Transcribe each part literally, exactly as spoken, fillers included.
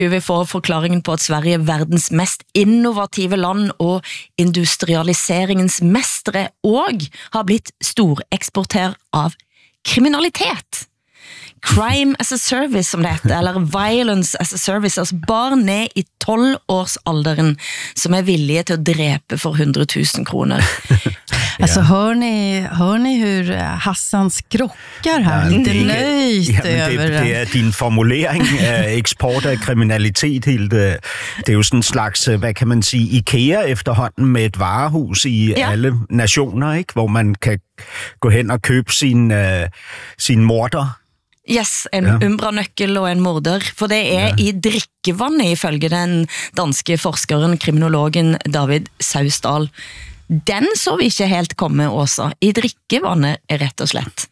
Vi får forklaringen på, at Sverige er verdens mest innovative land og industrialiseringens mestre og har blitt storeksporter av kriminalitet. Crime as a service, som det heter, eller violence as a service, altså barn ned i tolv års alderen som er villige til at dræpe for hundra tusen kronor. Alltså hör ni, hör ni hur Hassan skrockar här, ja, lite nöjt ja, över det. Det er din formulering af eksport af kriminalitet helt. Det er jo sådan en slags, hvad kan man sige, IKEA efterhånden med et varehus i ja. alle nationer, ikke? Hvor man kan gå hen og købe sin, uh, sin morder. Yes, en ja. umbranøkkel og en morder, for det er ja. i drikkevandet ifølge den danske forskeren, kriminologen David Sausdal. Den så vi ikke helt komme også. I drikkevandet er rätt och slett.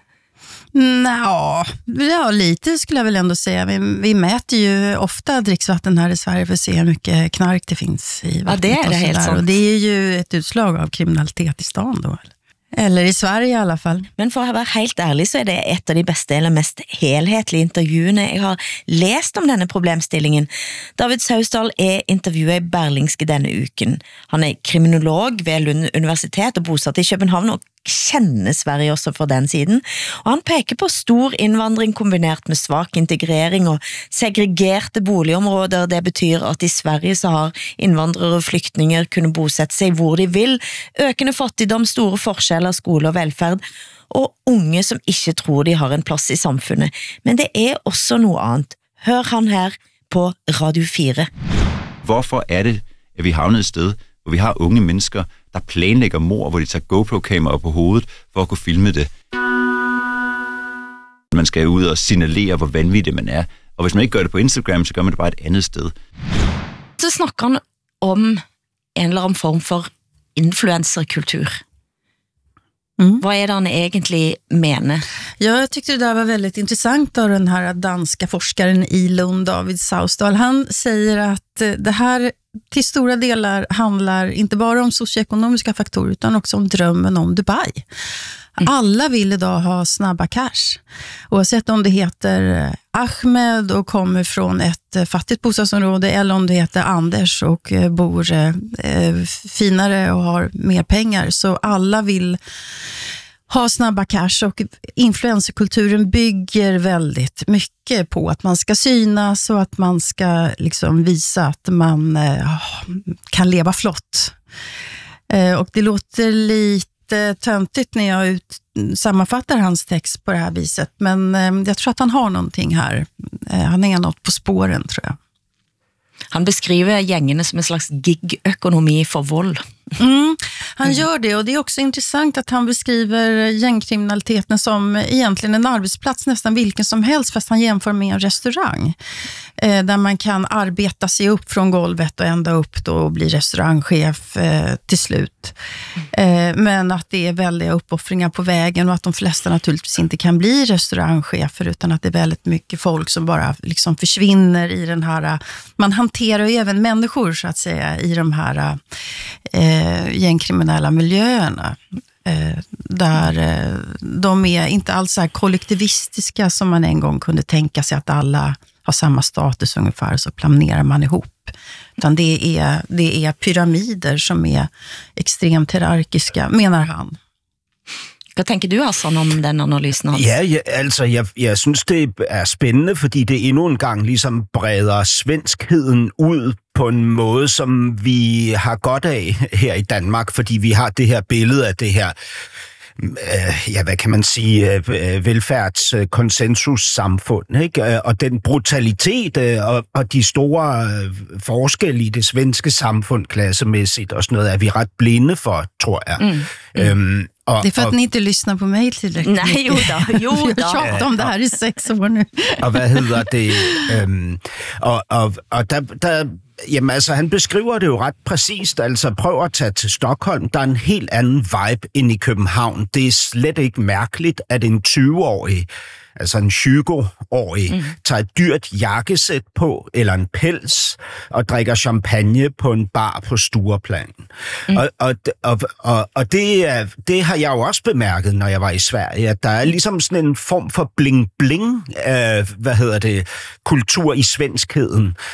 Nå, ja, lite skulle jag väl ändå säga. Vi, vi mäter ju ofta dricksvatten här i Sverige för att se hur mycket knark det finns i vattnet. Ja, det är det helt sant. Och det är ju ett utslag av kriminalitet i stan då, eller? Eller i Sverige i alla fall. Men for at være helt ærlig, så er det et av de beste eller mest helhetlige intervjuene jeg har læst om denne problemstillingen. David Sausdal er intervjuet i Berlingske denne uken. Han er kriminolog ved Lund Universitet og bosatt i København og kjenner Sverige også fra den siden. Og han peker på stor innvandring kombinert med svak integrering og segregerte boligområder. Det betyr at i Sverige så har innvandrere og flyktninger kunne bosette seg hvor de vil, økende fattigdom, store forskjeller, skole og velferd, og unge som ikke tror de har en plass i samfunnet. Men det er også noe annet. Hør han her på Radio fire. Hvorfor er det, at vi havner et sted, hvor vi har unge mennesker, der planlægger mord, hvor de tager GoPro-kameraer på hovedet for at kunne filme det? Man skal ud og signalere, hvor vanvittig man er. Og hvis man ikke gør det på Instagram, så gør man det bare et andet sted. Så snakker han om en eller anden form for influencerkultur. Mm. Vad är det han egentligen menar? Ja, jag tyckte det där var väldigt intressant av den här danska forskaren i Lund, David Sausdal. Han säger att det här till stora delar handlar inte bara om socioekonomiska faktorer utan också om drömmen om Dubai. Mm. Alla vill idag ha snabba cash. Oavsett om det heter Ahmed och kommer från ett fattigt bostadsområde eller om det heter Anders och bor eh, finare och har mer pengar. Så alla vill ha snabba cash och influencerkulturen bygger väldigt mycket på att man ska synas och att man ska liksom visa att man eh, kan leva flott. Eh, och det låter lite töntigt när jag ut, sammanfattar hans text på det här viset, men eh, jag tror att han har någonting här. Eh, han är något på spåren, tror jag. Han beskriver gängene som en slags gig-økonomi for vold. Mm, han gör det, och det är också intressant att han beskriver gängkriminaliteten som egentligen en arbetsplats, nästan vilken som helst, fast han jämför med en restaurang eh, där man kan arbeta sig upp från golvet och ända upp då och bli restaurangchef eh, till slut. Eh, men att det är väldiga uppoffringar på vägen och att de flesta naturligtvis inte kan bli restaurangchefer utan att det är väldigt mycket folk som bara liksom försvinner i den här, man hanterar ju även människor så att säga i de här eh, gängkriminella miljöerna eh, där eh, de är inte alls så här kollektivistiska som man en gång kunde tänka sig att alla har samma status ungefär, så planerar man ihop, utan det är, det är pyramider som är extremt hierarkiska, menar han. Hvad tænker du, Hassan, om den analysen hans? Ja, ja altså, jeg, jeg synes, det er spændende, fordi det endnu en gang ligesom breder svenskheden ud på en måde, som vi har godt af her i Danmark, fordi vi har det her billede af det her, øh, ja, hvad kan man sige, øh, velfærdskonsensussamfund, ikke? Og den brutalitet øh, og, og de store øh, forskelle i det svenske samfund klassemæssigt og sådan noget, er vi ret blinde for, tror jeg. Mm. Øhm, Och, det är för att och, ni inte lyssnar på mig tillräckligt. Nej, jo da, jo da. Jag har tjatat om det här i sex år nu. Og hvad hedder det? Øhm, og og, og der, der, jamen altså, han beskriver det jo ret præcist. Altså, prøv at tage til Stockholm. Der er en helt anden vibe end i København. Det er slet ikke mærkeligt, at en tyve-årig altså en tyve-årig, mm. tager et dyrt jakkesæt på, eller en pels, og drikker champagne på en bar på Stureplan. Mm. Og, og, og, og, og det, er, det har jeg jo også bemærket, når jeg var i Sverige, at der er ligesom sådan en form for bling-bling, øh, hvad hedder det, kultur i svenskheden,